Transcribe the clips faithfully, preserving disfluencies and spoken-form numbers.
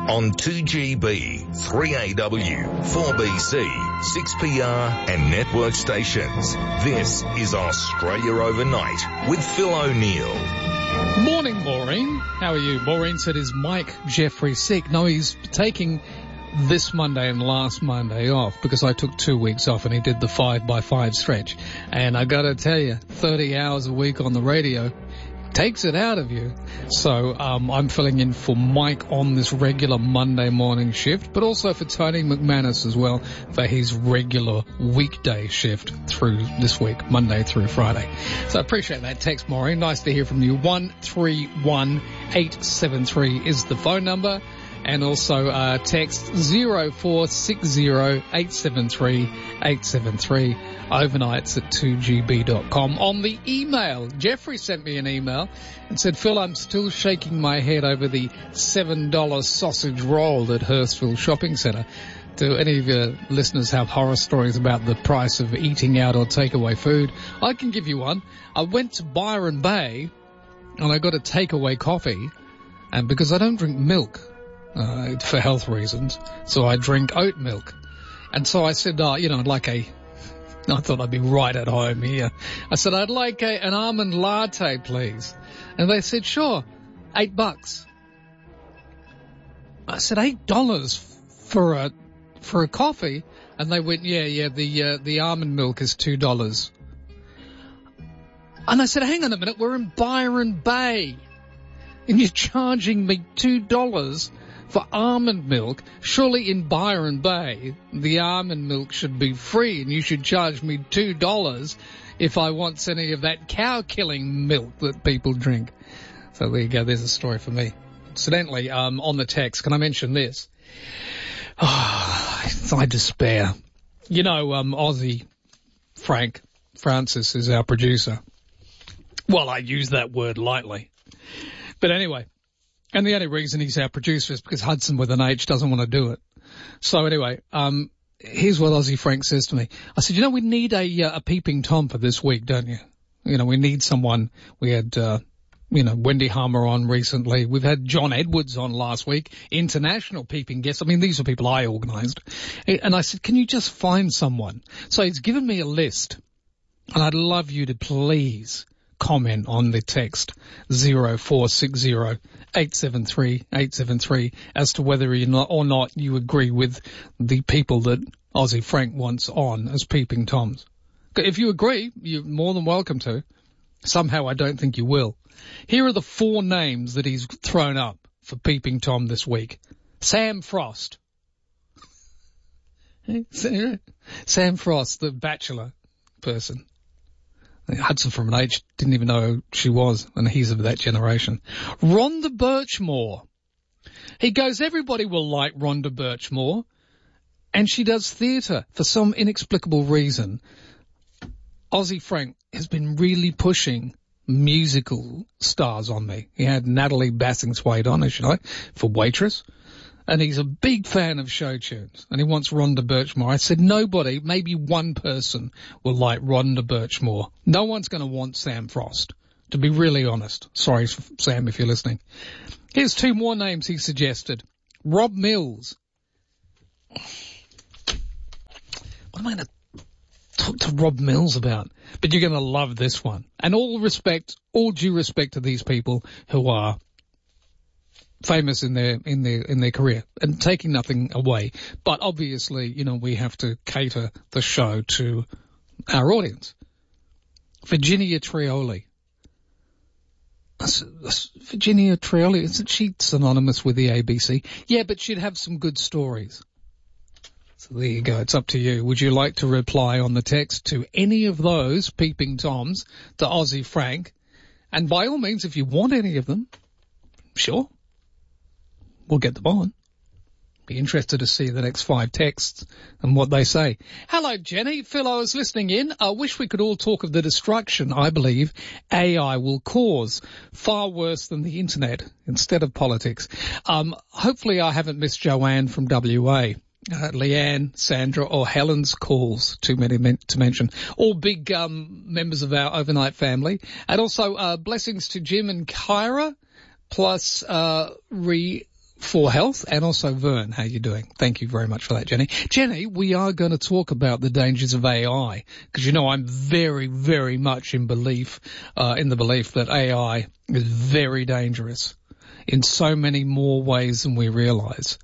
on two G B, three A W, four B C, six P R and network stations. This is Australia Overnight with Phil O'Neill. Morning, Maureen. How are you? Maureen said, is Mike Jeffrey sick? No, he's taking this Monday and last Monday off because I took two weeks off and he did the five by five stretch. And I got to tell you, thirty hours a week on the radio takes it out of you. So um, I'm filling in for Mike on this regular Monday morning shift, but also for Tony McManus as well for his regular weekday shift through this week, Monday through Friday. So I appreciate that text, Maureen. Nice to hear from you. one three one eight seven three is the phone number. And also uh, text zero four six zero eight seven three eight seven three, overnights at two G B dot com. On the email, Jeffrey sent me an email and said, Phil, I'm still shaking my head over the seven dollar sausage roll at Hurstville Shopping Centre. Do any of your listeners have horror stories about the price of eating out or takeaway food? I can give you one. I went to Byron Bay and I got a takeaway coffee, and because I don't drink milk, Uh, for health reasons, so I drink oat milk. And so I said, uh, you know, I'd like a, I thought I'd be right at home here. I said, I'd like a, an almond latte, please. And they said, sure, eight bucks. I said, eight dollars for a, for a coffee? And they went, yeah, yeah, the, uh, the almond milk is two dollars. And I said, hang on a minute, we're in Byron Bay, and you're charging me two dollars for almond milk. Surely in Byron Bay, the almond milk should be free and you should charge me two dollars if I want any of that cow-killing milk that people drink. So there you go, there's a story for me. Incidentally, um, on the text, can I mention this? Oh, I despair. You know, um, Aussie Frank Francis is our producer. Well, I use that word lightly. But anyway, and the only reason he's our producer is because Hudson with an H doesn't want to do it. So anyway, um, here's what Aussie Frank says to me. I said, you know, we need a, uh, a peeping Tom for this week, don't you? You know, we need someone. We had, uh, you know, Wendy Harmer on recently. We've had John Edwards on last week, international peeping guests. I mean, these are people I organised. And I said, can you just find someone? So he's given me a list, and I'd love you to please comment on the text zero four six zero eight seven three eight seven three as to whether or not, or not you agree with the people that Aussie Frank wants on as peeping Toms. If you agree, you're more than welcome to. Somehow I don't think you will. Here are the four names that he's thrown up for peeping Tom this week. Sam Frost. Sam Frost, the Bachelor person. Hudson from an H didn't even know who she was, and he's of that generation. Rhonda Birchmore. He goes, everybody will like Rhonda Birchmore, and she does theatre for some inexplicable reason. Aussie Frank has been really pushing musical stars on me. He had Natalie Bassingthwaighte on, as you know, for Waitress. And he's a big fan of show tunes, and he wants Rhonda Birchmore. I said nobody, maybe one person, will like Rhonda Birchmore. No one's going to want Sam Frost, to be really honest. Sorry, Sam, if you're listening. Here's two more names he suggested. Rob Mills. What am I going to talk to Rob Mills about? But you're going to love this one. And all respect, all due respect to these people who are famous in their in their in their career, and taking nothing away, but obviously, you know, we have to cater the show to our audience. Virginia Trioli. Virginia Trioli, isn't she synonymous with the A B C? Yeah, but she'd have some good stories. So there you go. It's up to you. Would you like to reply on the text to any of those peeping Toms to Aussie Frank? And by all means, if you want any of them, sure, we'll get them on. Be interested to see the next five texts and what they say. Hello, Jenny. Phil, I was listening in. I wish we could all talk of the destruction I believe A I will cause. Far worse than the internet instead of politics. Um, hopefully I haven't missed Joanne from W A. Uh, Leanne, Sandra, or Helen's calls, too many men- to mention. All big um, members of our overnight family. And also uh, blessings to Jim and Kyra, plus uh, re... for health, and also Vern, how you doing? Thank you very much for that, Jenny. Jenny, we are going to talk about the dangers of A I, because you know I'm very, very much in belief, uh, in the belief that A I is very dangerous in so many more ways than we realize.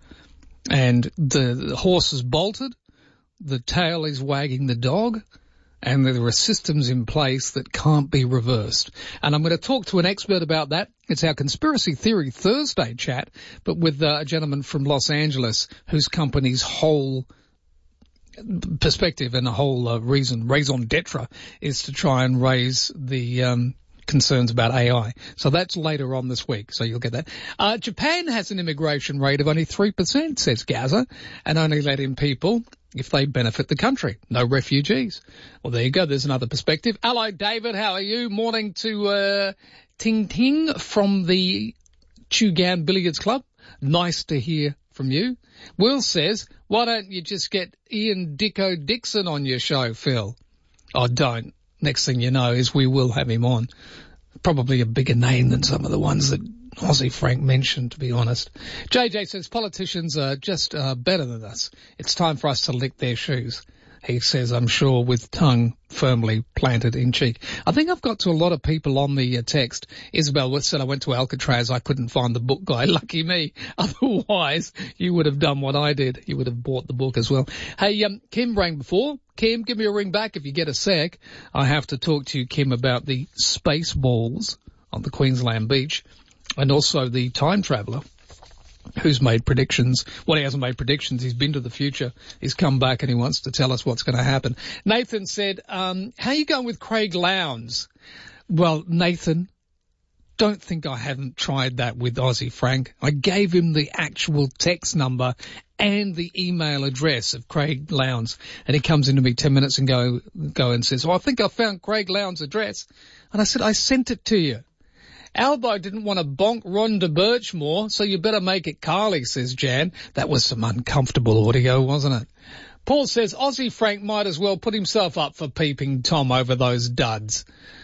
And the, the horse is bolted, the tail is wagging the dog, and there are systems in place that can't be reversed. And I'm going to talk to an expert about that. It's our Conspiracy Theory Thursday chat, but with uh, a gentleman from Los Angeles whose company's whole perspective and the whole uh, reason, raison d'etre, is to try and raise the um, concerns about A I. So that's later on this week, so you'll get that. Uh, Japan has an immigration rate of only three percent, says Gaza, and only let in people if they benefit the country. No refugees. Well, there you go. There's another perspective. Hello, David. How are you? Morning to uh, Ting Ting from the Chugan Billiards Club. Nice to hear from you. Will says, why don't you just get Ian Dicko Dixon on your show, Phil? Oh, don't. Next thing you know is we will have him on. Probably a bigger name than some of the ones that Aussie Frank mentioned, to be honest. J J says politicians are just uh, better than us. It's time for us to lick their shoes. He says, I'm sure, with tongue firmly planted in cheek. I think I've got to a lot of people on the uh, text. Isabel said, I went to Alcatraz. I couldn't find the book guy. Lucky me. Otherwise, you would have done what I did. You would have bought the book as well. Hey, um, Kim rang before. Kim, give me a ring back if you get a sec. I have to talk to you, Kim, about the space balls on the Queensland beach and also the time traveller who's made predictions. Well, he hasn't made predictions. He's been to the future. He's come back and he wants to tell us what's going to happen. Nathan said, um, how you going with Craig Lowndes? Well, Nathan, don't think I haven't tried that with Aussie Frank. I gave him the actual text number and the email address of Craig Lowndes. And he comes into me ten minutes and go, go and says, oh, I think I found Craig Lowndes' address. And I said, I sent it to you. Albo didn't want to bonk Rhonda Birchmore, so you better make it Carly, says Jan. That was some uncomfortable audio, wasn't it? Paul says, Aussie Frank might as well put himself up for peeping Tom over those duds.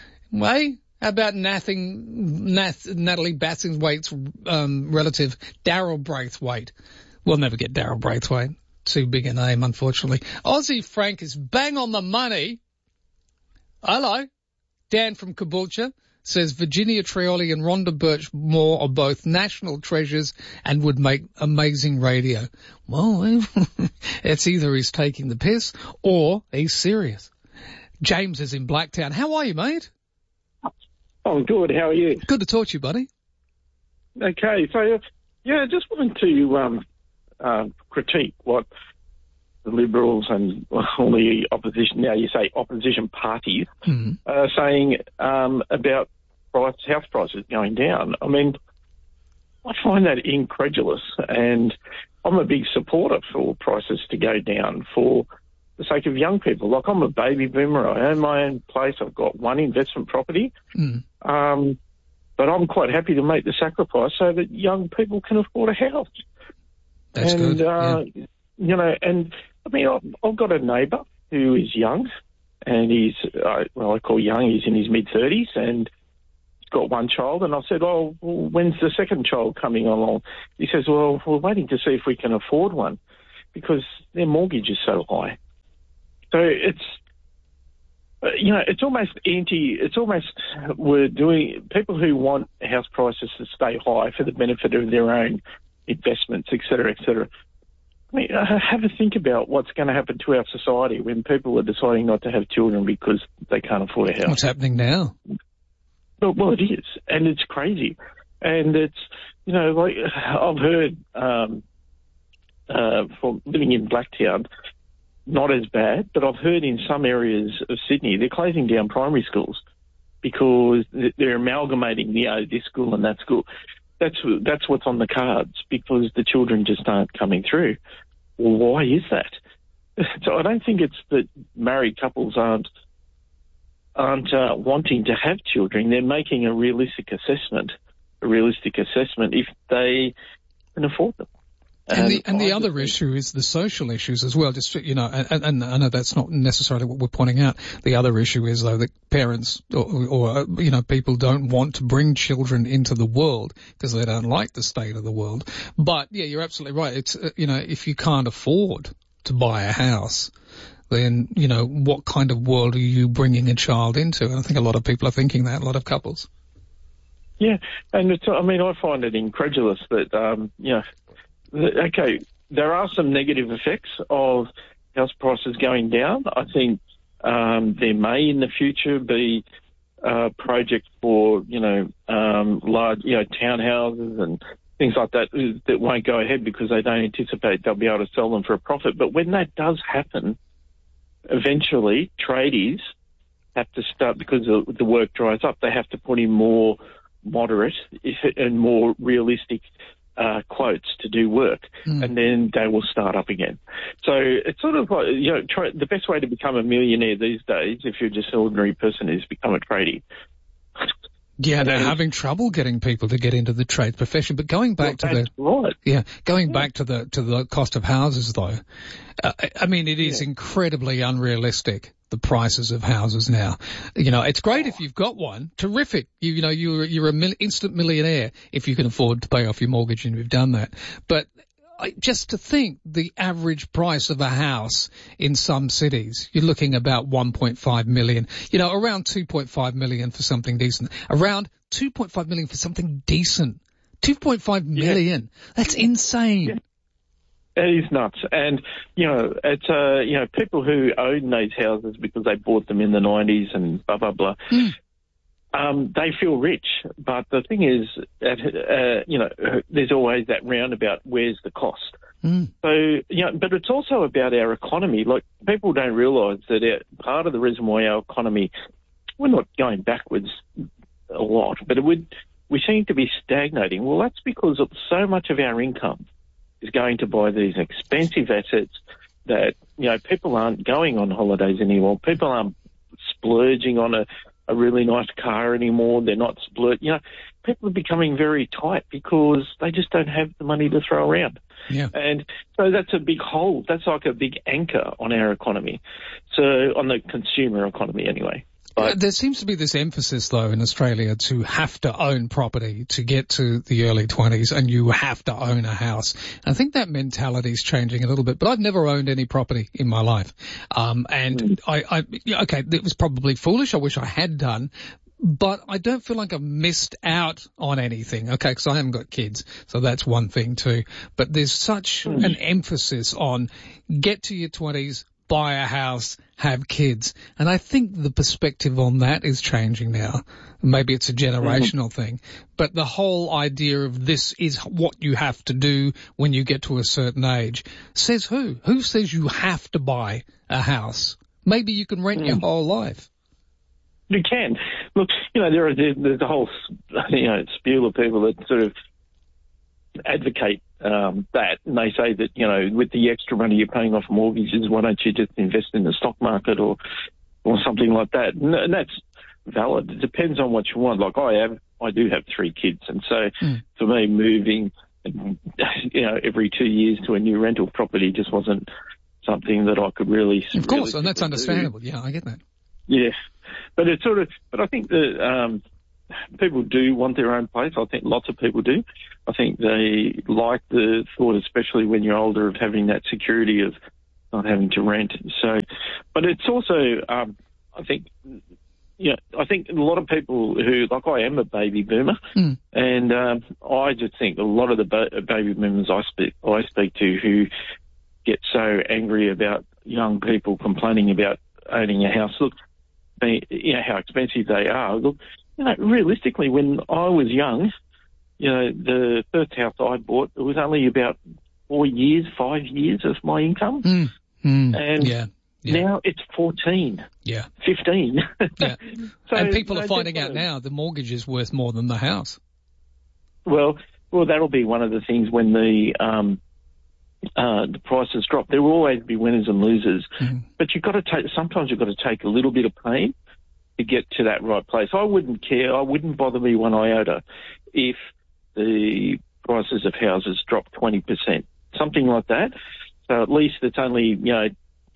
Way? How about nothing, Nath, Natalie Bassingthwaite's um, relative, Daryl Braithwaite? We'll never get Daryl Braithwaite. Too big a name, unfortunately. Aussie Frank is bang on the money. Hello. Dan from Caboolture says Virginia Trioli and Rhonda Birchmore are both national treasures and would make amazing radio. Well, it's either he's taking the piss or he's serious. James is in Blacktown. How are you, mate? Oh, good. How are you? Good to talk to you, buddy. Okay. So, uh, yeah, I just wanted to um, uh, critique what the Liberals and all the opposition, now you say opposition parties, mm-hmm. are saying um, about price, house prices going down. I mean, I find that incredulous, and I'm a big supporter for prices to go down for the sake of young people. Like, I'm a baby boomer. I own my own place. I've got one investment property. Mm. Um, but I'm quite happy to make the sacrifice so that young people can afford a house. That's and, good. Uh, yeah. You know, and I mean, I've, I've got a neighbour who is young, and he's, uh, well, I call young, he's in his mid-thirties, and he's got one child. And I said, oh, well, when's the second child coming along? He says, well, we're waiting to see if we can afford one because their mortgage is so high. So it's, uh, you know, it's almost anti, it's almost, we're doing, people who want house prices to stay high for the benefit of their own investments, et cetera, et cetera. I mean, have a think about what's going to happen to our society when people are deciding not to have children because they can't afford a house. What's happening now? Well, well, it is, and it's crazy. And it's, you know, like I've heard um, uh, from living in Blacktown, not as bad, but I've heard in some areas of Sydney they're closing down primary schools because they're amalgamating, you know, this school and that school. That's that's what's on the cards because the children just aren't coming through. Well, why is that? So I don't think it's that married couples aren't aren't uh, wanting to have children. They're making a realistic assessment, a realistic assessment if they can afford them. And, and the and the other issue is the social issues as well. Just, you know, and, and I know that's not necessarily what we're pointing out. The other issue is, though, that parents or, or you know, people don't want to bring children into the world because they don't like the state of the world. But yeah, you're absolutely right. It's, uh, you know, if you can't afford to buy a house, then, you know, what kind of world are you bringing a child into? And I think a lot of people are thinking that, a lot of couples. Yeah, and it's, I mean, I find it incredulous that, um, you know, okay, there are some negative effects of house prices going down. I think um, there may in the future be uh, projects for, you know, um, large, you know, townhouses and things like that that won't go ahead because they don't anticipate they'll be able to sell them for a profit. But when that does happen, eventually tradies have to start, because the, the work dries up, they have to put in more moderate and more realistic uh, quotes to do work, mm. and then they will start up again. So it's sort of like, you know, try, the best way to become a millionaire these days, if you're just an ordinary person, is become a tradie. Yeah, they're having trouble getting people to get into the trade profession. But going back well, to the right. yeah, going yeah. back to the to the cost of houses, though, uh, I mean, it is yeah. incredibly unrealistic, the prices of houses now. You know, it's great if you've got one, terrific. You, you know, you're you're a mil- instant millionaire if you can afford to pay off your mortgage and you've done that. But just to think, the average price of a house in some cities, you're looking about one point five million, you know, around two point five million for something decent, around two point five million for something decent, two point five million. Yeah. That's insane. Yeah. It is nuts. And, you know, it's, uh, you know, people who own these houses because they bought them in the nineties and blah, blah, blah. Mm. Um, they feel rich, but the thing is, that, uh, you know, there's always that roundabout, where's the cost? Mm. So, you know, but it's also about our economy. Like, people don't realise that our, part of the reason why our economy, we're not going backwards a lot, but it would, we seem to be stagnating. Well, that's because of so much of our income is going to buy these expensive assets that, you know, people aren't going on holidays anymore. People aren't splurging on a a really nice car anymore. They're not splurging. You know, people are becoming very tight because they just don't have the money to throw around. Yeah. And so that's a big hole. That's like a big anchor on our economy. So on the consumer economy anyway. But there seems to be this emphasis, though, in Australia to have to own property to get to the early twenties, and you have to own a house. I think that mentality is changing a little bit, but I've never owned any property in my life. Um, and mm. I, I, okay, it was probably foolish. I wish I had done. But I don't feel like I've missed out on anything, okay, because I haven't got kids, so that's one thing too. But there's such mm. an emphasis on get to your twenties, buy a house, have kids. And I think the perspective on that is changing now. Maybe it's a generational mm-hmm. thing. But the whole idea of this is what you have to do when you get to a certain age. Says who? Who says you have to buy a house? Maybe you can rent mm. your whole life. You can. Look, you know, there are, there's a whole, you know, spiel of people that sort of advocate um, that, and they say that, you know, with the extra money you're paying off mortgages, why don't you just invest in the stock market or or something like that? And, and that's valid. It depends on what you want. Like I have, I do have three kids, and so mm. for me, moving, you know, every two years to a new rental property just wasn't something that I could really. Of course, really and that's understandable. Do. Yeah, I get that. Yeah, but it's sort of, but I think that um, people do want their own place. I think lots of people do. I think they like the thought, especially when you're older, of having that security of not having to rent. So, but it's also, um, I think, yeah, I think a lot of people who, like I am a baby boomer, mm. and um, I just think a lot of the ba- baby boomers I speak, I speak to who get so angry about young people complaining about owning a house. Look, they, you know, how expensive they are. Look, you know, realistically, when I was young, you know, the first house I bought, it was only about four years, five years of my income. Mm, mm, and yeah, yeah. now it's fourteen, yeah, fifteen. Yeah. So, and people are finding out uh, now the mortgage is worth more than the house. Well, well, that'll be one of the things when the um, uh, the prices drop. There will always be winners and losers, mm. but you've got to take. Sometimes you've got to take a little bit of pain to get to that right place. I wouldn't care. I wouldn't bother me one iota if the prices of houses dropped twenty percent. something like that. So at least it's only, you know,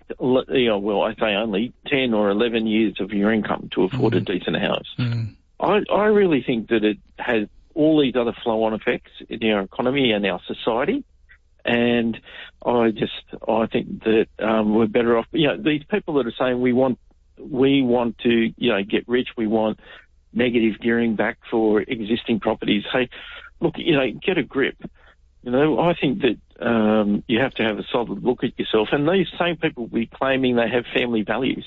you know, well, I say only ten or eleven years of your income to afford mm. a decent house. Mm. I, I really think that it has all these other flow-on effects in our economy and our society. And I just, I think that um, we're better off, you know, these people that are saying we want, we want to, you know, get rich, we want negative gearing back for existing properties. Hey, look, you know, get a grip. You know, I think that um, you have to have a solid look at yourself. And these same people will be claiming they have family values.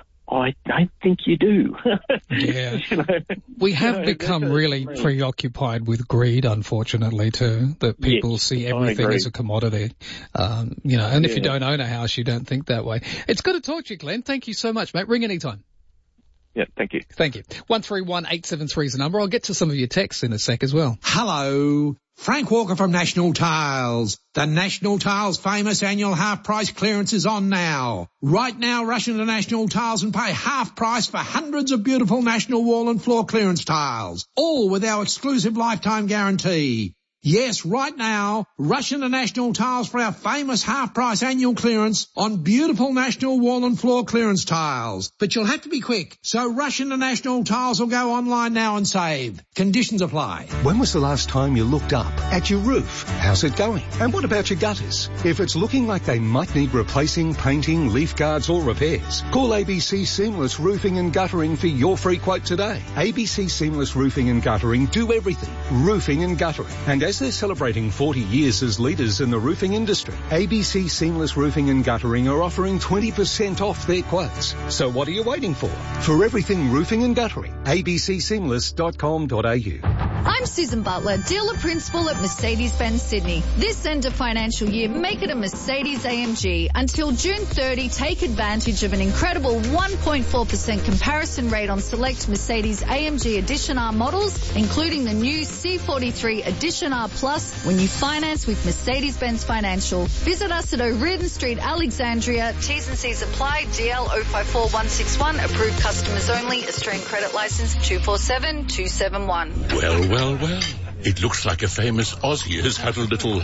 I don't think you do. Yeah. You know, we have you know, become really preoccupied with greed, unfortunately, too, that people yes, see everything as a commodity. Um, you know, and yeah. if you don't own a house, you don't think that way. It's good to talk to you, Glenn. Thank you so much, mate. Ring anytime. Yeah, thank you. Thank you. one three one eight seven three is the number. I'll get to some of your texts in a sec as well. Hello. Frank Walker from National Tiles. The National Tiles famous annual half price clearance is on now. Right now, rush into National Tiles and pay half price for hundreds of beautiful National wall and floor clearance tiles, all with our exclusive lifetime guarantee. Yes, right now, rush into National Tiles for our famous half-price annual clearance on beautiful National wall and floor clearance tiles. But you'll have to be quick, so rush into National Tiles or go online now and save. Conditions apply. When was the last time you looked up at your roof? How's it going? And what about your gutters? If it's looking like they might need replacing, painting, leaf guards or repairs, call A B C Seamless Roofing and Guttering for your free quote today. A B C Seamless Roofing and Guttering do everything. Roofing and guttering. And as they're celebrating forty years as leaders in the roofing industry, A B C Seamless Roofing and Guttering are offering twenty percent off their quotes. So what are you waiting for? For everything roofing and guttering, a b c seamless dot com dot a u. I'm Susan Butler, dealer principal at Mercedes-Benz Sydney. This end of financial year, make it a Mercedes A M G. Until June thirtieth, take advantage of an incredible one point four percent comparison rate on select Mercedes A M G Edition R models, including the new C forty-three Edition R Plus, when you finance with Mercedes-Benz Financial. Visit us at O'Riordan Street, Alexandria. T's and C's apply. D L zero five four one six one. Approved customers only. Australian credit license two four seven two seven one. Well, well, well. It looks like a famous Aussie has had a little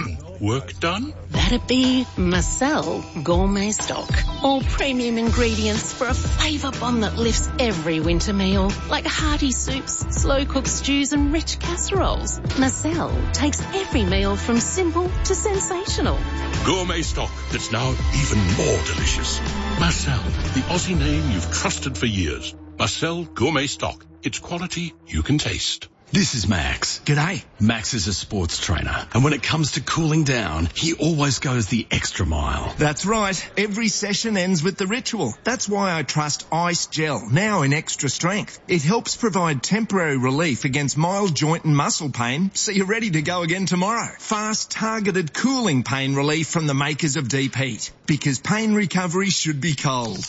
work done. That'd be Marcel Gourmet Stock. All premium ingredients for a flavour bomb that lifts every winter meal, like hearty soups, slow-cooked stews and rich casseroles. Marcel takes every meal from simple to sensational. Gourmet Stock that's now even more delicious. Marcel, the Aussie name you've trusted for years. Marcel Gourmet Stock. It's quality you can taste. This is Max. G'day. Max is a sports trainer, and when it comes to cooling down, he always goes the extra mile. That's right. Every session ends with the ritual. That's why I trust Ice Gel, now in extra strength. It helps provide temporary relief against mild joint and muscle pain, so you're ready to go again tomorrow. Fast, targeted cooling pain relief from the makers of Deep Heat. Because pain recovery should be cold.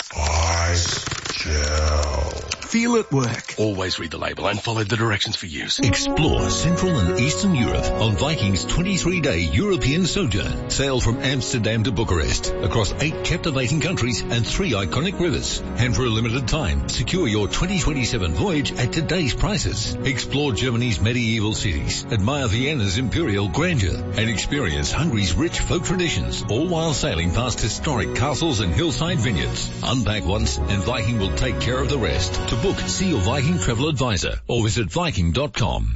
Ice Gel. Feel it work. Always read the label and follow the directions for use. Explore Central and Eastern Europe on Viking's twenty-three day European sojourn. Sail from Amsterdam to Bucharest, across eight captivating countries and three iconic rivers. And for a limited time, secure your twenty twenty-seven voyage at today's prices. Explore Germany's medieval cities, admire Vienna's imperial grandeur, and experience Hungary's rich folk traditions, all while sailing past historic castles and hillside vineyards. Unpack once and Viking will take care of the rest. To book, see your Viking travel advisor or visit viking dot com.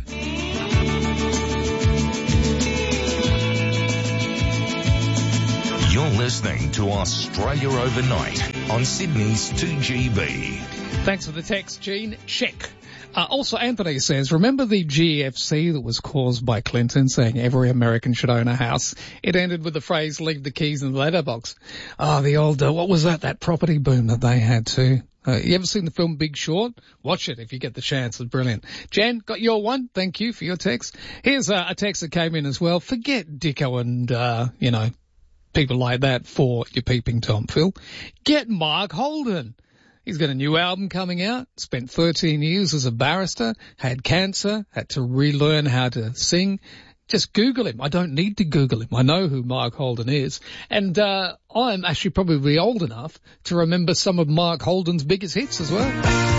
You're listening to Australia Overnight on Sydney's two G B. Thanks for the text, Gene. Check. Uh, also, Anthony says, remember the G F C that was caused by Clinton saying every American should own a house? It ended with the phrase, leave the keys in the letterbox. Oh, the old, uh, what was that? That property boom that they had too. Uh, you ever seen the film Big Short? Watch it if you get the chance. It's brilliant. Jan, got your one. Thank you for your text. Here's uh, a text that came in as well. Forget Dicko and, uh, you know, people like that for your peeping Tom, Phil. Get Mark Holden. He's got a new album coming out, spent thirteen years as a barrister, had cancer, had to relearn how to sing. Just Google him. I don't need to Google him. I know who Mark Holden is. And uh I'm actually probably old enough to remember some of Mark Holden's biggest hits as well.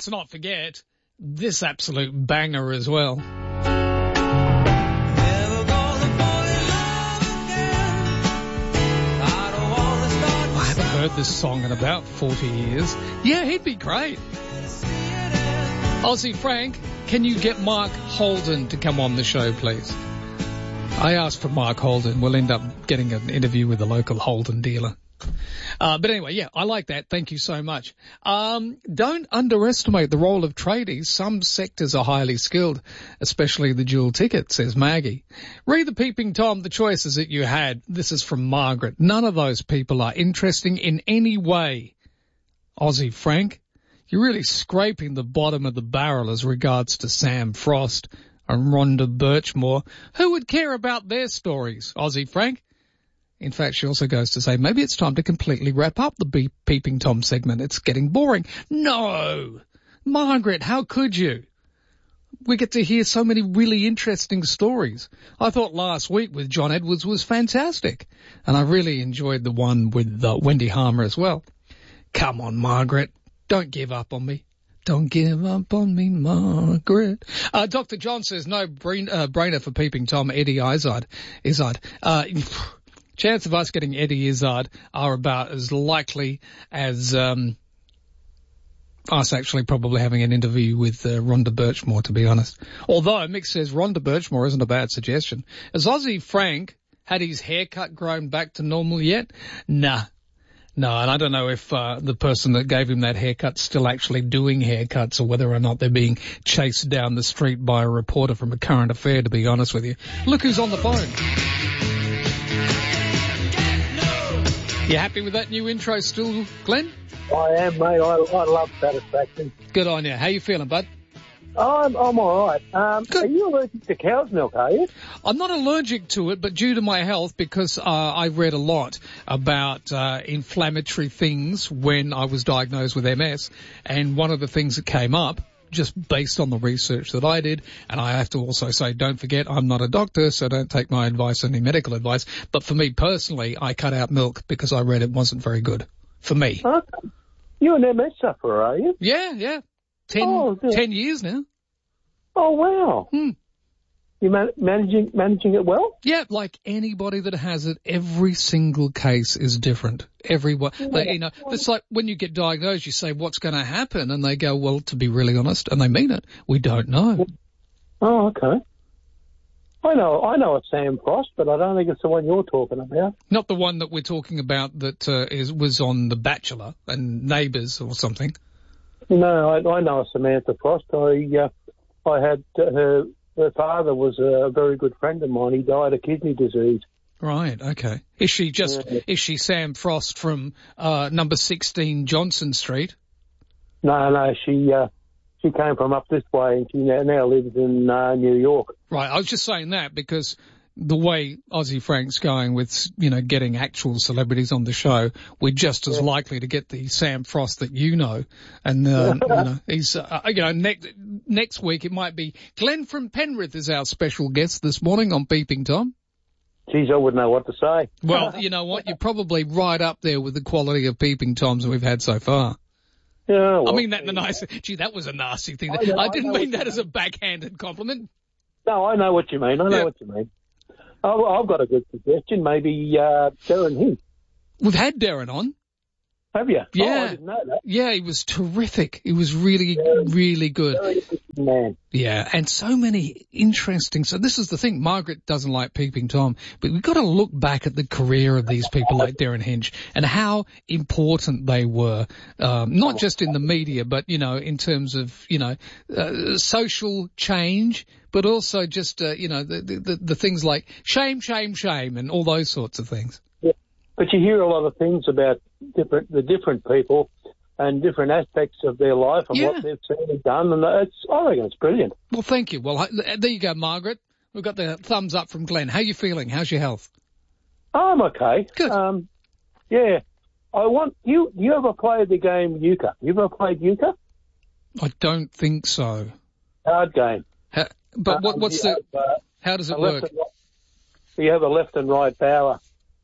let's not forget this absolute banger as well. I haven't heard this song in about forty years. Yeah, he'd be great. Aussie Frank, can you get Mark Holden to come on the show, please? I asked for Mark Holden. We'll end up getting an interview with the local Holden dealer. Uh, but anyway, yeah, I like that. Thank you so much. Um, don't underestimate the role of tradies. Some sectors are highly skilled, especially the dual ticket, says Maggie. Read the Peeping Tom, the choices that you had. This is from Margaret. None of those people are interesting in any way. Aussie Frank, you're really scraping the bottom of the barrel as regards to Sam Frost and Rhonda Birchmore. Who would care about their stories, Aussie Frank? In fact, she also goes to say, maybe it's time to completely wrap up the Be- Peeping Tom segment. It's getting boring. No! Margaret, how could you? We get to hear so many really interesting stories. I thought last week with John Edwards was fantastic. And I really enjoyed the one with uh, Wendy Harmer as well. Come on, Margaret. Don't give up on me. Don't give up on me, Margaret. Uh, Doctor John says no brain, uh, brainer for Peeping Tom, Eddie Izzard. Izzard. Uh, chance of us getting Eddie Izzard are about as likely as um, us actually probably having an interview with uh, Rhonda Birchmore, to be honest. Although Mick says Rhonda Birchmore isn't a bad suggestion. Has Aussie Frank had his haircut grown back to normal yet? Nah. No, and I don't know if uh, the person that gave him that haircut's still actually doing haircuts or whether or not they're being chased down the street by a reporter from a current affair, to be honest with you. Look who's on the phone. You happy with that new intro still, Glenn? I am, mate. I, I love Satisfaction. Good on you. How you feeling, bud? I'm, I'm all right. Um, are you allergic to cow's milk, are you? I'm not allergic to it, but due to my health, because uh, I read a lot about uh, inflammatory things when I was diagnosed with M S, and one of the things that came up, just based on the research that I did, and I have to also say, don't forget, I'm not a doctor, so don't take my advice, any medical advice, but for me personally, I cut out milk because I read it wasn't very good for me. Okay. You're an M S sufferer, are you? Yeah, yeah. Ten, oh, ten years now. Oh, wow. Hmm. You man- managing managing it well? Yeah, like anybody that has it, every single case is different. Everyone, Yeah. they, you know, it's like when you get diagnosed, you say, what's going to happen? And they go, well, to be really honest, and they mean it, we don't know. Oh, okay. I know, I know a Sam Frost, but I don't think it's the one you're talking about. Not the one that we're talking about that uh, is was on The Bachelor and Neighbours or something. No, I, I know a Samantha Frost. I, uh, I had uh, her. Her father was a very good friend of mine. He died of kidney disease. Right, okay. Is she just, yeah. is she Sam Frost from, uh, number sixteen Johnson Street? No, no, she, uh, she came from up this way and she now, now lives in, uh, New York. Right, I was just saying that because the way Aussie Frank's going with, you know, getting actual celebrities on the show, we're just as yeah. likely to get the Sam Frost that you know. And, uh, you know, he's, uh, you know, next, next week it might be Glenn from Penrith is our special guest this morning on Peeping Tom. Geez, I wouldn't know what to say. Well, you know what? You're probably right up there with the quality of Peeping Toms we've had so far. Yeah, well, I mean that in the nice, gee, that was a nasty thing. I, know, I didn't I mean that as a backhanded compliment. No, I know what you mean. I know yeah. what you mean. Oh, I've got a good suggestion. Maybe uh, Darren Hinch. We've had Darren on. Have you? Yeah. Oh, I didn't know that. Yeah, he was terrific. He was really, yeah, really good. Very good man. Yeah, and so many interesting. So this is the thing. Margaret doesn't like Peeping Tom, but we've got to look back at the career of these people like Darren Hinch and how important they were, um, not just in the media, but, you know, in terms of, you know, uh, social change, but also just, uh, you know, the, the, the things like shame, shame, shame and all those sorts of things. Yeah. But you hear a lot of things about different, the different people and different aspects of their life and yeah. what they've seen and done, and it's, I reckon it's brilliant. Well, thank you. Well, there you go, Margaret. We've got the thumbs up from Glenn. How are you feeling? How's your health? I'm okay. Good. Um, yeah. I want, you, you ever played the game euchre? You ever played euchre? I don't think so. Hard game. How, but what, what's um, the, have, uh, how does it work? Right, you have a left and right bower,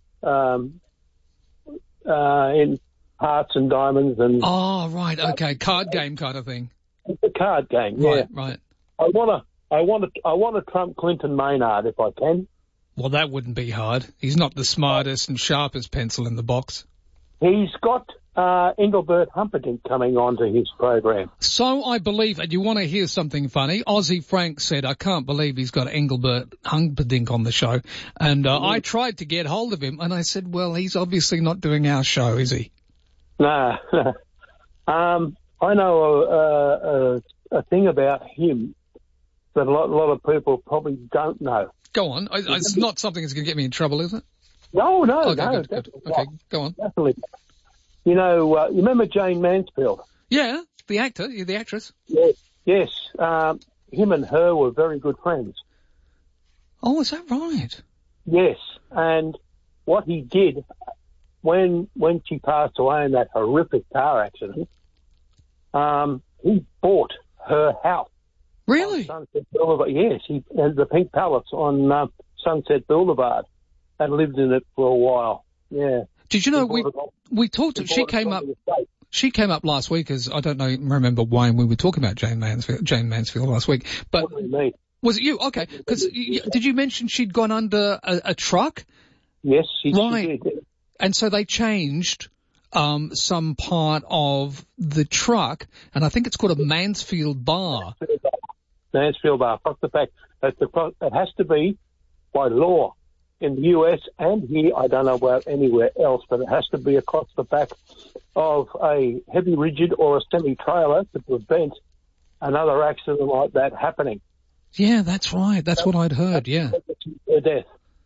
um, uh, in hearts and diamonds and... Oh, right, okay, card game kind of thing. It's a card game. Yeah. Right, right. I want to, I want to, I want to trump Clinton Maynard if I can. Well, that wouldn't be hard. He's not the smartest and sharpest pencil in the box. He's got uh, Engelbert Humperdinck coming onto his program. So I believe, and you want to hear something funny, Aussie Frank said, I can't believe he's got Engelbert Humperdinck on the show. And uh, mm-hmm. I tried to get hold of him, and I said, well, he's obviously not doing our show, is he? No. um, I know a, a, a thing about him that a lot, a lot of people probably don't know. Go on. I, it's not something that's going to get me in trouble, is it? No, no, okay, no. Good, good. Okay, go on. Definitely. You know, uh, you remember Jane Mansfield? Yeah, the actor, the actress. Yes, yes. Um, him and her were very good friends. Oh, is that right? Yes, and what he did when when she passed away in that horrific car accident, um, he bought her house. Really? Sunset Boulevard. Yes, he had the Pink Palace on uh, Sunset Boulevard and lived in it for a while. Yeah. Did you know we we talked? She came up. She came up last week as I don't know. Remember Wayne? We were talking about Jane Mansfield. Jane Mansfield last week, but was it you? Okay, because did you mention she'd gone under a, a truck? Yes, she, right. she did. And so they changed um some part of the truck, and I think it's called a Mansfield bar. Mansfield bar. Across the back. It has to be by law. In the U S and here, I don't know about anywhere else, but it has to be across the back of a heavy rigid or a semi-trailer to prevent another accident like that happening. Yeah, that's right. That's what I'd heard, yeah. Death.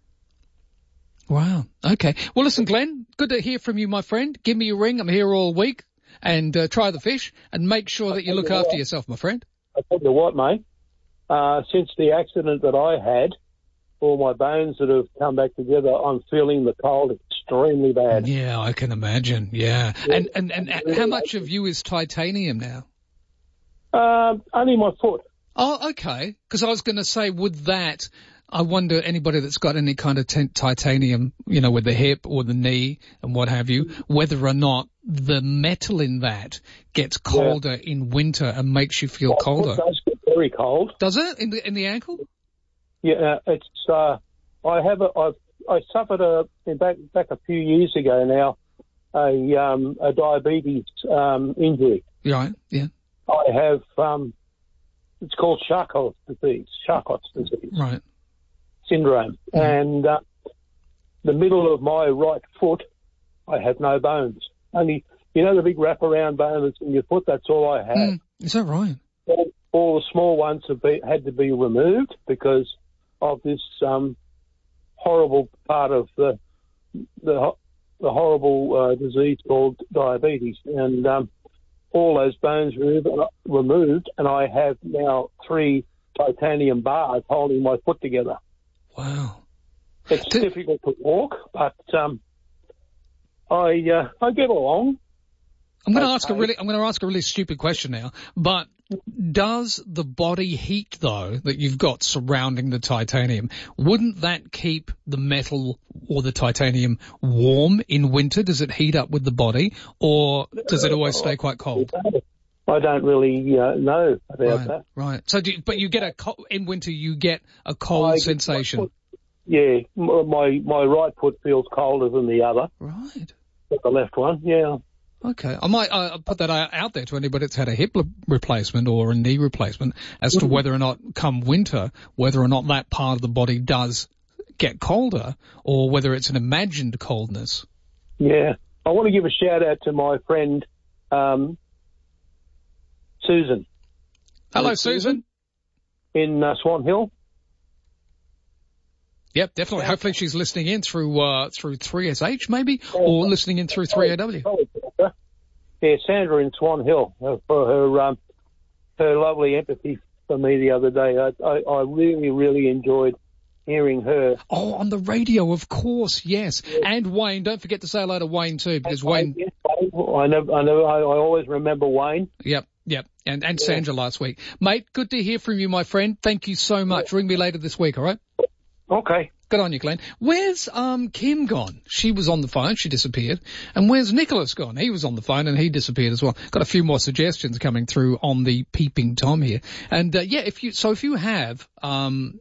Wow. Okay. Well, listen, Glenn, good to hear from you, my friend. Give me a ring. I'm here all week. And uh, try the fish and make sure that you look after yourself, my friend. I'll tell you what, mate. Uh, since the accident that I had, all my bones that have come back together, I'm feeling the cold extremely bad. Yeah, I can imagine. Yeah. yeah. And, and, and how much of you is titanium now? Uh, only my foot. Oh, okay. Because I was going to say, would that, I wonder anybody that's got any kind of t- titanium, you know, with the hip or the knee and what have you, whether or not the metal in that gets colder yeah. in winter and makes you feel my colder. It does get very cold. Does it? In the, in the ankle? Yeah, it's, uh, I have a, I've, I suffered a, back, back a few years ago now, a, um, a diabetes, um, injury. Right, yeah. I have, um, it's called Charcot's disease, Charcot's disease. Right. Syndrome. Mm. And, uh, the middle of my right foot, I have no bones. Only, you know, the big wraparound bone that's in your foot, that's all I have. Mm. Is that right? All, all the small ones have been, had to be removed because of this um, horrible part of the the, the horrible uh, disease called diabetes, and um, all those bones removed, removed, and I have now three titanium bars holding my foot together. Wow! It's Did... difficult to walk, but um, I uh, I get along. I'm going to ask a really I'm going to ask a really stupid question now, but does the body heat, though, that you've got surrounding the titanium, wouldn't that keep the metal or the titanium warm in winter? Does it heat up with the body, or does it always stay quite cold? I don't really uh, know about right, that. Right. So, do you, but you get a co- in winter you get a cold I sensation. Foot, yeah, my my right foot feels colder than the other. Right. The left one, yeah. Okay, I might uh, put that out there to anybody that's had a hip replacement or a knee replacement as to whether or not, come winter, whether or not that part of the body does get colder or whether it's an imagined coldness. Yeah. I want to give a shout out to my friend, um, Susan. Hello, Susan. In uh, Swan Hill. Yep, definitely. Hopefully she's listening in through uh, through three S H maybe, or listening in through three A W. Yeah, Sandra in Swan Hill uh, for her um, her lovely empathy for me the other day. I, I, I really, really enjoyed hearing her. Oh, on the radio, of course, yes. yes. And Wayne, don't forget to say hello to Wayne too, because Wayne... Yes, I know, I know, I, I always remember Wayne. Yep, yep, and, and yeah. Sandra last week. Mate, good to hear from you, my friend. Thank you so much. Yeah. Ring me later this week, all right? Okay. Good on you, Glenn. Where's um Kim gone? She was on the phone. She disappeared. And where's Nicholas gone? He was on the phone and he disappeared as well. Got a few more suggestions coming through on the Peeping Tom here. And uh, yeah, if you so if you have um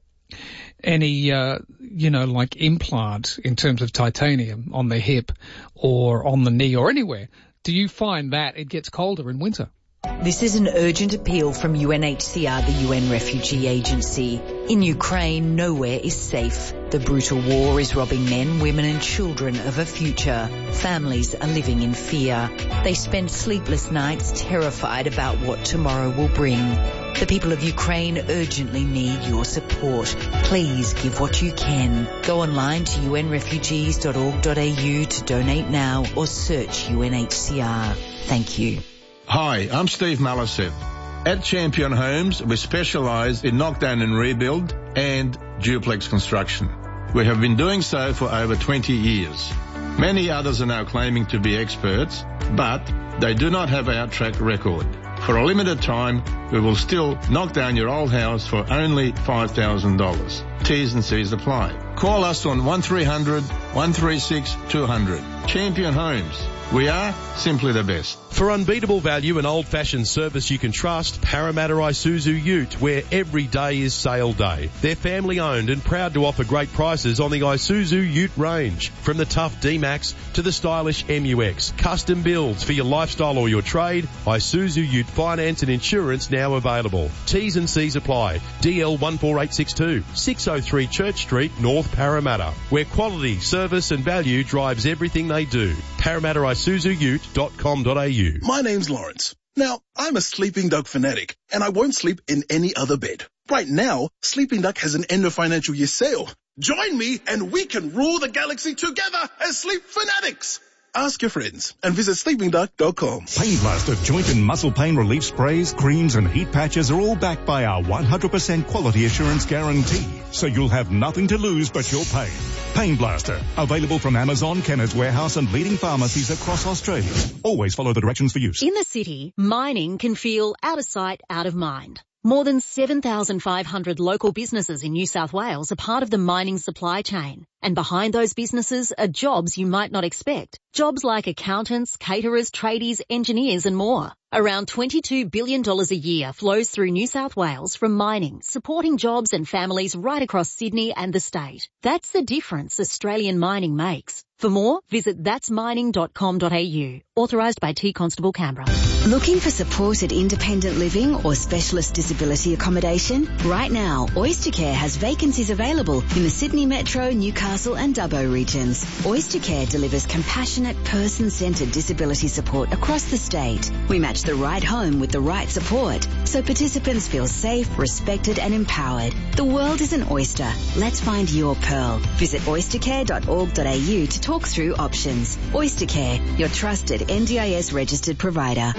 any uh you know like implant in terms of titanium on the hip or on the knee or anywhere, do you find that it gets colder in winter? This is an urgent appeal from U N H C R, the U N Refugee Agency. In Ukraine, nowhere is safe. The brutal war is robbing men, women and children of a future. Families are living in fear. They spend sleepless nights terrified about what tomorrow will bring. The people of Ukraine urgently need your support. Please give what you can. Go online to u n refugees dot org dot a u to donate now or search U N H C R. Thank you. Hi, I'm Steve Malaseth. At Champion Homes, we specialise in knockdown and rebuild and duplex construction. We have been doing so for over twenty years. Many others are now claiming to be experts, but they do not have our track record. For a limited time, we will still knock down your old house for only five thousand dollars. T's and C's apply. Call us on one three hundred, one three six, two hundred. Champion Homes. We are simply the best. For unbeatable value and old-fashioned service you can trust, Parramatta Isuzu Ute, where every day is sale day. They're family-owned and proud to offer great prices on the Isuzu Ute range. From the tough D-Max to the stylish M U X. Custom builds for your lifestyle or your trade. Isuzu Ute finance and insurance now available. T's and C's apply. D L one four eight six two, six oh three Church Street, North Parramatta, where quality, service and value drives everything they do. Parramatta Isuzu Ute dot com dot a u. My name's Lawrence. Now, I'm a Sleeping Dog fanatic, and I won't sleep in any other bed. Right now, Sleeping Duck has an end of financial year sale. Join me and we can rule the galaxy together as sleep fanatics. Ask your friends and visit sleeping duck dot com. Pain Blaster joint and muscle pain relief sprays, creams and heat patches are all backed by our one hundred percent quality assurance guarantee. So you'll have nothing to lose but your pain. Pain Blaster. Available from Amazon, Chemist Warehouse and leading pharmacies across Australia. Always follow the directions for use. In the city, mining can feel out of sight, out of mind. More than seven thousand five hundred local businesses in New South Wales are part of the mining supply chain. And behind those businesses are jobs you might not expect. Jobs like accountants, caterers, tradies, engineers and more. Around twenty-two billion dollars a year flows through New South Wales from mining, supporting jobs and families right across Sydney and the state. That's the difference Australian mining makes. For more, visit that's mining dot com dot a u. Authorised by T Constable Canberra. Looking for supported independent living or specialist disability accommodation? Right now, Oystercare has vacancies available in the Sydney Metro, Newcastle and Dubbo regions. Oystercare delivers compassionate, person-centred disability support across the state. We match the right home with the right support, so participants feel safe, respected and empowered. The world is an oyster. Let's find your pearl. Visit oystercare dot org dot a u to talk through options. Oystercare, your trusted N D I S registered provider.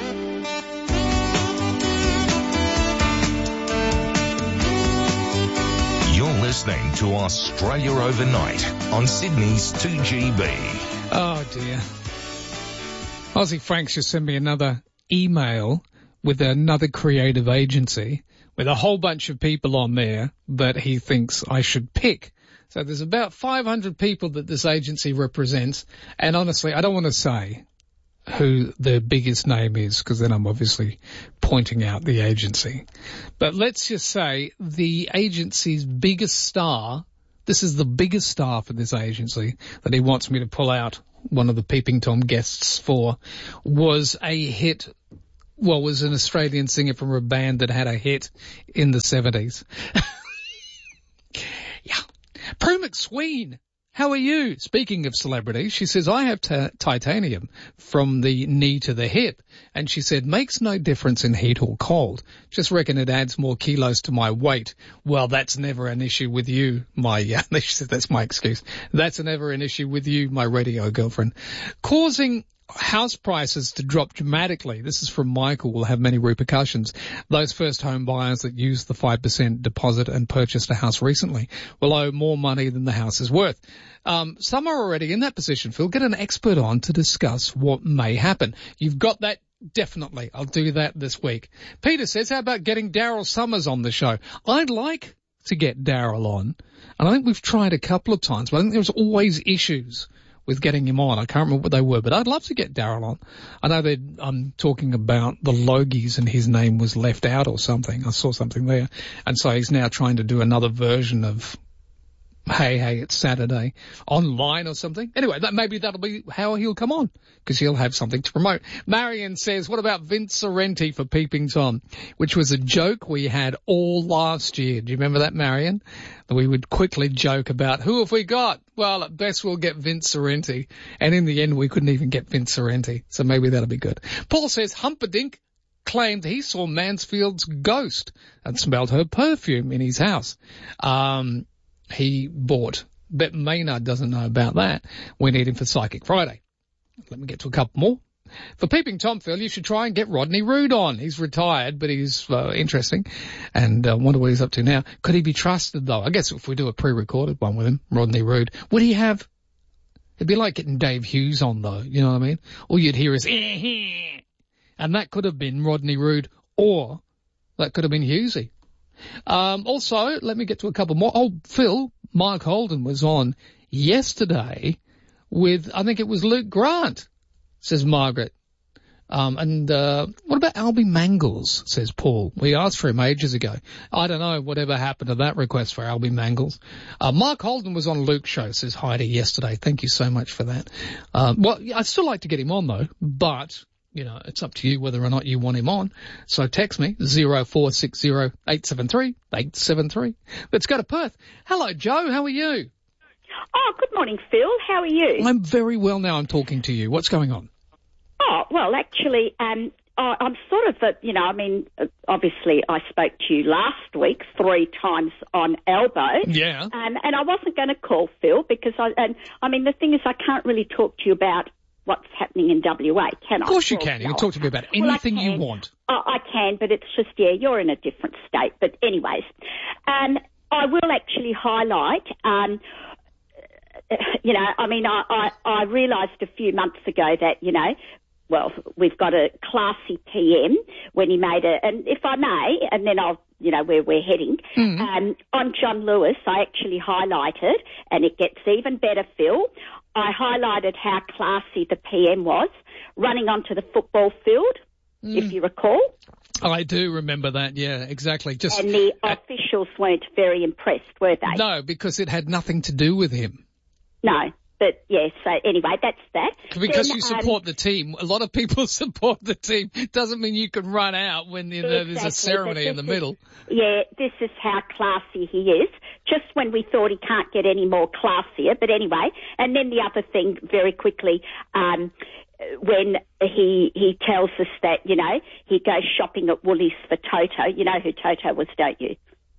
You're listening to Australia Overnight on Sydney's two G B. Oh dear. Aussie Frank's just sent me another email with another creative agency with a whole bunch of people on there that he thinks I should pick. So there's about five hundred people that this agency represents, and honestly, I don't want to say who the biggest name is because then I'm obviously pointing out the agency. But let's just say the agency's biggest star, this is the biggest star for this agency that he wants me to pull out one of the Peeping Tom guests for, was a hit, well, was an Australian singer from a band that had a hit in the seventies. Yeah. Prue McSween, how are you? Speaking of celebrities, she says, I have t- titanium from the knee to the hip. And she said, makes no difference in heat or cold. Just reckon it adds more kilos to my weight. Well, that's never an issue with you, my, yeah, she said, that's my excuse. That's never an issue with you, my radio girlfriend. Causing house prices to drop dramatically. This is from Michael, will have many repercussions. Those first home buyers that used the five percent deposit and purchased a house recently will owe more money than the house is worth. Um, some are already in that position, Phil. Get an expert on to discuss what may happen. You've got that? Definitely. I'll do that this week. Peter says, how about getting Daryl Summers on the show? I'd like to get Daryl on, and I think we've tried a couple of times, but I think there's always issues with getting him on. I can't remember what they were, but I'd love to get Daryl on. I know that I'm talking about the Logies and his name was left out or something. I saw something there. And so he's now trying to do another version of Hey, Hey, It's Saturday online or something. Anyway, that maybe that'll be how he'll come on, because he'll have something to promote. Marion says, what about Vince Sorrenti for Peeping Tom, which was a joke we had all last year. Do you remember that, Marion? We would quickly joke about who have we got? Well, at best we'll get Vince Sorrenti. And in the end, we couldn't even get Vince Sorrenti. So maybe that'll be good. Paul says, Humperdinck claimed he saw Mansfield's ghost and smelled her perfume in his house. Um... he bought. But Maynard doesn't know about that. We need him for Psychic Friday. Let me get to a couple more. For Peeping Tom, Phil, you should try and get Rodney Rood on. He's retired, but he's uh, interesting. And I uh, wonder what he's up to now. Could he be trusted, though? I guess if we do a pre-recorded one with him, Rodney Rood, would he have... It'd be like getting Dave Hughes on, though. You know what I mean? All you'd hear is... And that could have been Rodney Rood, or that could have been Hughesy. Um, also, let me get to a couple more. Oh, Phil, Mark Holden was on yesterday with, I think it was Luke Grant, says Margaret. Um, and, uh, what about Albie Mangles, says Paul. We asked for him ages ago. I don't know whatever happened to that request for Albie Mangles. Uh, Mark Holden was on Luke's show, says Heidi, yesterday. Thank you so much for that. Um, well, I'd still like to get him on though, but... you know, it's up to you whether or not you want him on. So text me, zero four six zero eight seven three eight seven three. Let's go to Perth. Hello, Joe. How are you? Oh, good morning, Phil. How are you? I'm very well now I'm talking to you. What's going on? Oh, well, actually, um, I, I'm sort of, a, you know, I mean, obviously I spoke to you last week three times on Elbow. Yeah. Um, and I wasn't going to call Phil because I, and I mean, the thing is I can't really talk to you about what's happening in W A, can I? Of course you can. You can talk to me about anything well, you want. I, I can, but it's just, yeah, you're in a different state. But anyways, um, I will actually highlight, um, you know, I mean, I, I, I realised a few months ago that, you know, well, we've got a classy P M when he made a, and if I may, and then I'll, you know, where we're heading, mm. um, on John Lewis, I actually highlighted, and it gets even better, Phil, I highlighted how classy the P M was running onto the football field, mm. if you recall. I do remember that, yeah, exactly. Just And the uh, officials weren't very impressed, were they? No, because it had nothing to do with him. No. But, yeah, so anyway, that's that. Because then, you support um, the team. A lot of people support the team. Doesn't mean you can run out when you know, exactly, there's a ceremony in the is, middle. Yeah, this is how classy he is. Just when we thought he can't get any more classier. But anyway, and then the other thing, very quickly, um, when he he tells us that, you know, he goes shopping at Woolies for Toto. You know who Toto was, don't you?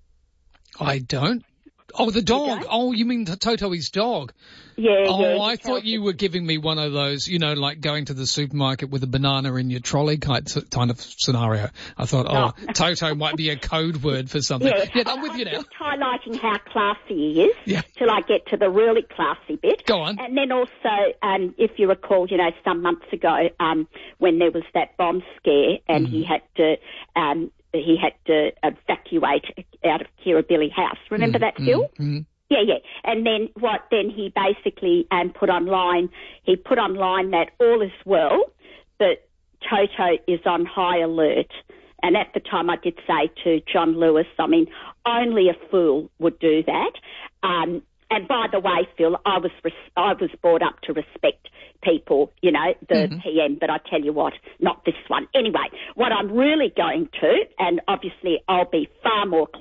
I don't. Oh, the dog. Oh, you mean Toto, his dog? Yeah, oh, yeah. I thought you were giving me one of those, you know, like going to the supermarket with a banana in your trolley kind of scenario. I thought, no. oh, Toto might be a code word for something. Yeah, yeah I'm with you now. Just highlighting how classy he is yeah. till I get to the really classy bit. Go on. And then also, um, if you recall, you know, some months ago, um, when there was that bomb scare and mm. he had to, um, he had to evacuate out of Kirribilli House. Remember mm, that, Phil? Mm, mm. Yeah, yeah. And then what, then he basically um, put online, he put online that all is well, but Toto is on high alert. And at the time I did say to John Lewis, I mean, only a fool would do that. Um, and by the way, Phil, I was res- I was brought up to respect people, you know, the mm-hmm. P M, but I tell you what, not this one. Anyway, what I'm really going to, and obviously I'll be far more